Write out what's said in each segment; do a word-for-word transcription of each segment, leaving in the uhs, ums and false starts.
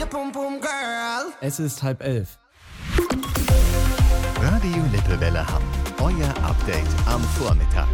pum pum girl. Es ist halb elf. Radio Lippewelle Hamm. Euer Update am Vormittag.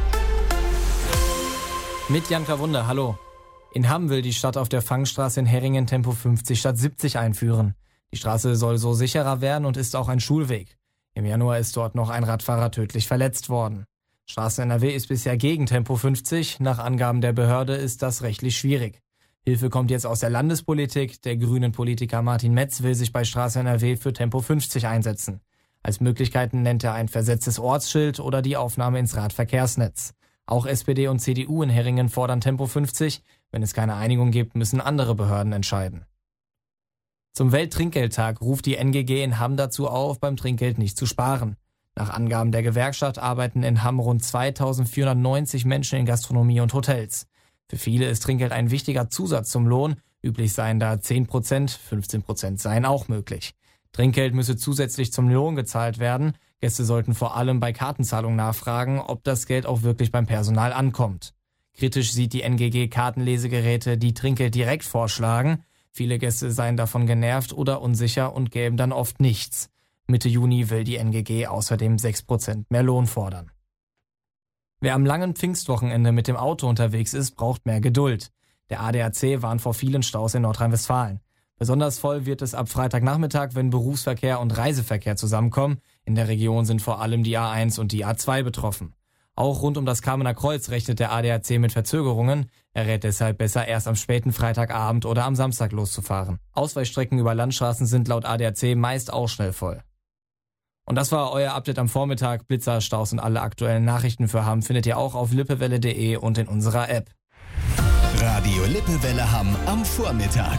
Mit Janka Wunder, hallo. In Hamm will die Stadt auf der Fangstraße in Herringen Tempo fünfzig statt siebzig einführen. Die Straße soll so sicherer werden und ist auch ein Schulweg. Im Januar ist dort noch ein Radfahrer tödlich verletzt worden. Straßen N R W ist bisher gegen Tempo fünfzig. Nach Angaben der Behörde ist das rechtlich schwierig. Hilfe kommt jetzt aus der Landespolitik. Der grünen Politiker Martin Metz will sich bei Straße N R W für Tempo fünfzig einsetzen. Als Möglichkeiten nennt er ein versetztes Ortsschild oder die Aufnahme ins Radverkehrsnetz. Auch S P D und C D U in Herringen fordern Tempo fünfzig. Wenn es keine Einigung gibt, müssen andere Behörden entscheiden. Zum Welttrinkgeldtag ruft die N G G in Hamm dazu auf, beim Trinkgeld nicht zu sparen. Nach Angaben der Gewerkschaft arbeiten in Hamm rund zweitausendvierhundertneunzig Menschen in Gastronomie und Hotels. Für viele ist Trinkgeld ein wichtiger Zusatz zum Lohn. Üblich seien da zehn Prozent, fünfzehn Prozent seien auch möglich. Trinkgeld müsse zusätzlich zum Lohn gezahlt werden. Gäste sollten vor allem bei Kartenzahlung nachfragen, ob das Geld auch wirklich beim Personal ankommt. Kritisch sieht die N G G Kartenlesegeräte, die Trinkgeld direkt vorschlagen. Viele Gäste seien davon genervt oder unsicher und gäben dann oft nichts. Mitte Juni will die N G G außerdem sechs Prozent mehr Lohn fordern. Wer am langen Pfingstwochenende mit dem Auto unterwegs ist, braucht mehr Geduld. Der A D A C warnt vor vielen Staus in Nordrhein-Westfalen. Besonders voll wird es ab Freitagnachmittag, wenn Berufsverkehr und Reiseverkehr zusammenkommen. In der Region sind vor allem die A eins und die A zwei betroffen. Auch rund um das Kamener Kreuz rechnet der A D A C mit Verzögerungen. Er rät deshalb besser, erst am späten Freitagabend oder am Samstag loszufahren. Ausweichstrecken über Landstraßen sind laut A D A C meist auch schnell voll. Und das war euer Update am Vormittag. Blitzer, Staus und alle aktuellen Nachrichten für Hamm findet ihr auch auf lippewelle punkt de und in unserer App. Radio Lippewelle Hamm am Vormittag.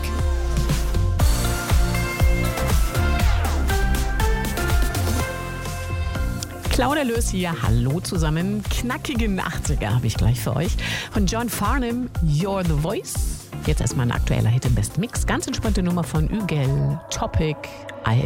Claudia Lös hier, hallo zusammen. Knackigen achtziger habe ich gleich für euch. Von John Farnham, You're the Voice. Jetzt erstmal ein aktueller Hit im Best Mix. Ganz entspannte Nummer von Ügel, Topic,